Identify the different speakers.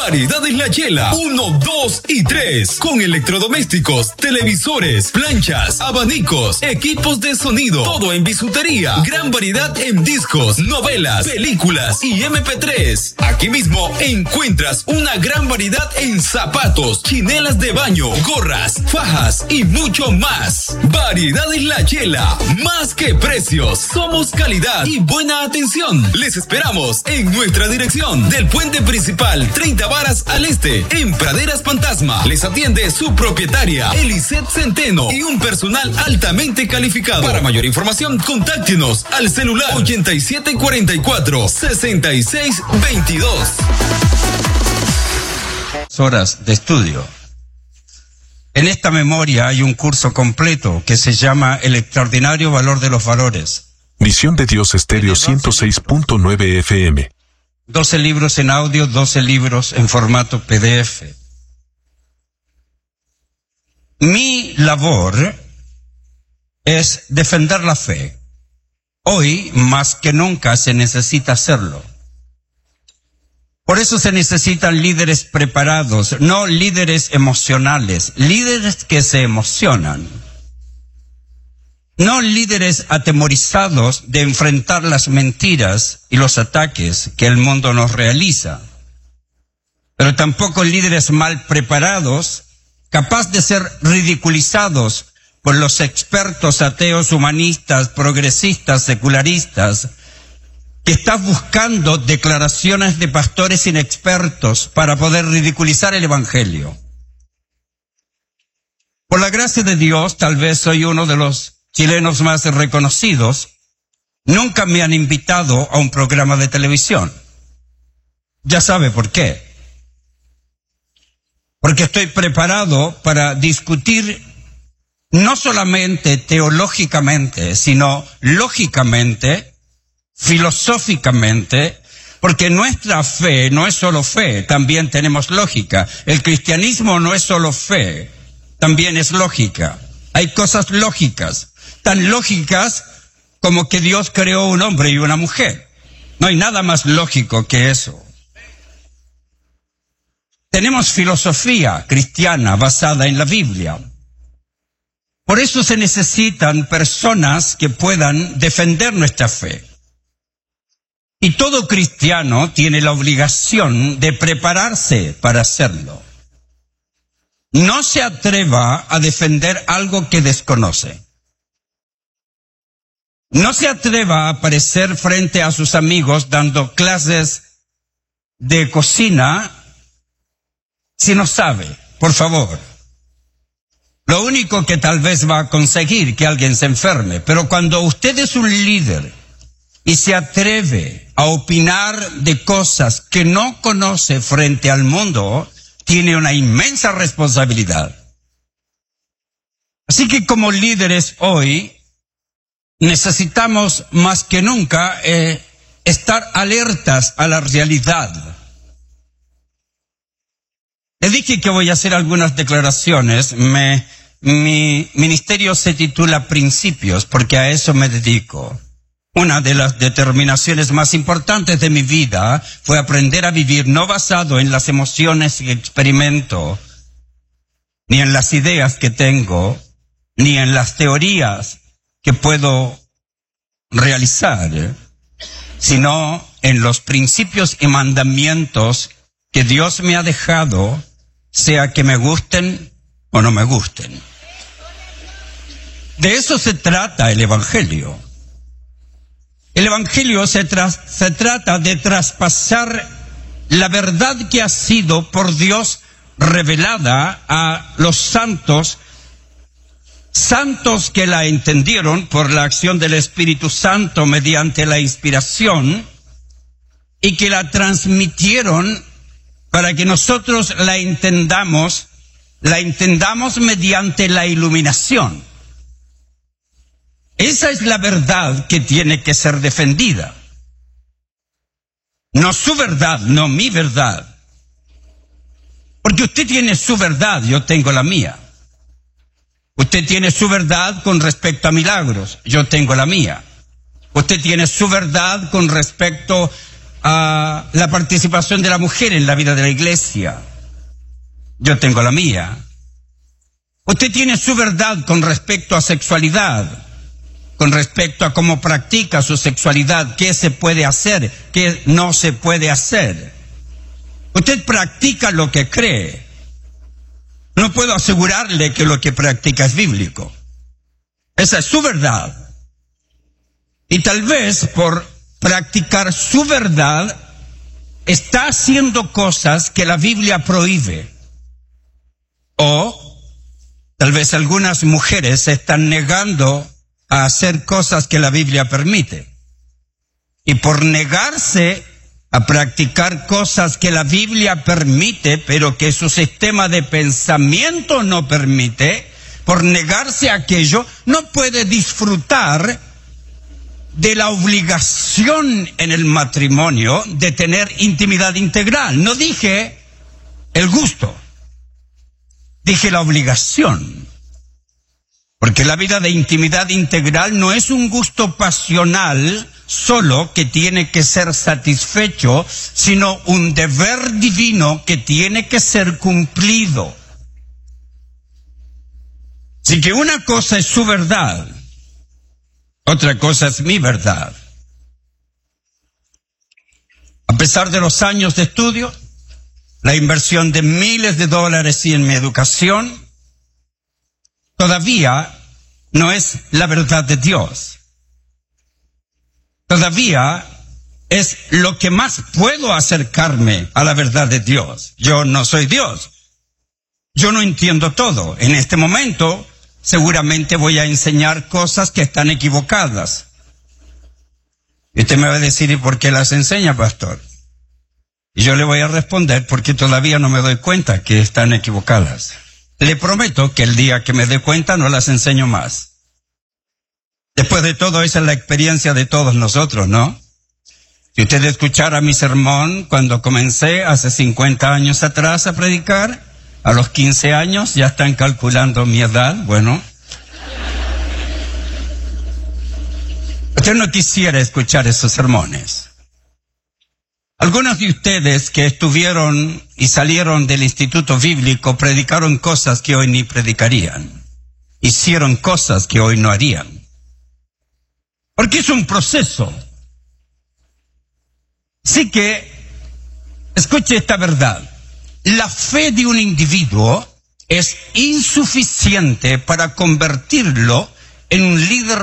Speaker 1: Variedades La Chela, 1, 2 y 3. Con electrodomésticos, televisores, planchas, abanicos, equipos de sonido. Todo en bisutería. Gran variedad en discos, novelas, películas y MP3. Aquí mismo encuentras una gran variedad en zapatos, chinelas de baño, gorras, fajas y mucho más. Variedades La Chela, más que precios, somos calidad y buena atención. Les esperamos en nuestra dirección del puente principal 30 varas al este, en Praderas Fantasma. Les atiende su propietaria Eliseth Centeno y un personal altamente calificado. Para mayor información, contáctenos al celular 8744-6622.
Speaker 2: Horas de estudio. En esta memoria hay un curso completo que se llama El extraordinario valor de los valores.
Speaker 3: Misión de Dios Estéreo 106.9 FM.
Speaker 2: 12 libros en audio, 12 libros en formato PDF. Mi labor es defender la fe. Hoy, más que nunca, se necesita hacerlo. Por eso se necesitan líderes preparados, no líderes emocionales, líderes que se emocionan. No líderes atemorizados de enfrentar las mentiras y los ataques que el mundo nos realiza. Pero tampoco líderes mal preparados, capaz de ser ridiculizados por los expertos ateos, humanistas, progresistas, secularistas, que están buscando declaraciones de pastores inexpertos para poder ridiculizar el Evangelio. Por la gracia de Dios, tal vez soy uno de los chilenos más reconocidos. Nunca me han invitado a un programa de televisión. Ya sabe por qué. Porque estoy preparado para discutir no solamente teológicamente, sino lógicamente, filosóficamente, porque nuestra fe no es solo fe, también tenemos lógica. El cristianismo no es solo fe, también es lógica. Hay cosas lógicas, tan lógicas como que Dios creó un hombre y una mujer. No hay nada más lógico que eso. Tenemos filosofía cristiana basada en la Biblia. Por eso se necesitan personas que puedan defender nuestra fe. Y todo cristiano tiene la obligación de prepararse para hacerlo. No se atreva a defender algo que desconoce. No se atreva a aparecer frente a sus amigos dando clases de cocina si no sabe, por favor. Lo único que tal vez va a conseguir que alguien se enferme, pero cuando usted es un líder y se atreve a opinar de cosas que no conoce frente al mundo, tiene una inmensa responsabilidad. Así que como líderes hoy, necesitamos más que nunca estar alertas a la realidad. Le dije que voy a hacer algunas declaraciones. Mi ministerio se titula Principios, porque a eso me dedico. Una de las determinaciones más importantes de mi vida fue aprender a vivir no basado en las emociones que experimento, ni en las ideas que tengo, ni en las teorías que puedo realizar, sino en los principios y mandamientos que Dios me ha dejado, sea que me gusten o no me gusten. De eso se trata el Evangelio. El Evangelio se trata de traspasar la verdad que ha sido por Dios revelada a los santos que la entendieron por la acción del Espíritu Santo mediante la inspiración y que la transmitieron para que nosotros la entendamos mediante la iluminación. Esa es la verdad que tiene que ser defendida. No su verdad, no mi verdad. Porque usted tiene su verdad, yo tengo la mía. Usted tiene su verdad con respecto a milagros, yo tengo la mía. Usted tiene su verdad con respecto a la participación de la mujer en la vida de la iglesia. Yo tengo la mía. Usted tiene su verdad con respecto a sexualidad, con respecto a cómo practica su sexualidad, qué se puede hacer, qué no se puede hacer. Usted practica lo que cree. No puedo asegurarle que lo que practica es bíblico. Esa es su verdad. Y tal vez por practicar su verdad está haciendo cosas que la Biblia prohíbe. O tal vez algunas mujeres se están negando a hacer cosas que la Biblia permite. Y por negarse a practicar cosas que la Biblia permite, pero que su sistema de pensamiento no permite, por negarse a aquello, no puede disfrutar de la obligación en el matrimonio de tener intimidad integral. No dije el gusto, dije la obligación. Porque la vida de intimidad integral no es un gusto pasional solo que tiene que ser satisfecho, sino un deber divino que tiene que ser cumplido. Así que una cosa es su verdad, otra cosa es mi verdad. A pesar de los años de estudio, la inversión de miles de dólares en mi educación, todavía no es la verdad de Dios. Todavía es lo que más puedo acercarme a la verdad de Dios. Yo no soy Dios. Yo no entiendo todo. En este momento, seguramente voy a enseñar cosas que están equivocadas. Y usted me va a decir, ¿y por qué las enseña, pastor? Y yo le voy a responder, porque todavía no me doy cuenta que están equivocadas. Le prometo que el día que me dé cuenta no las enseño más. Después de todo, esa es la experiencia de todos nosotros, ¿no? Si usted escuchara mi sermón cuando comencé hace 50 años atrás a predicar, a los 15 años, ya están calculando mi edad, bueno. Usted no quisiera escuchar esos sermones. Algunos de ustedes que estuvieron y salieron del instituto bíblico predicaron cosas que hoy ni predicarían. Hicieron cosas que hoy no harían. Porque es un proceso. Así que, escuche esta verdad. La fe de un individuo es insuficiente para convertirlo en un líder